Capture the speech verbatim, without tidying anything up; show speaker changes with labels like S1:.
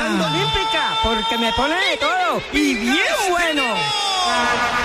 S1: Olímpica, porque me pone de todo y bien bueno.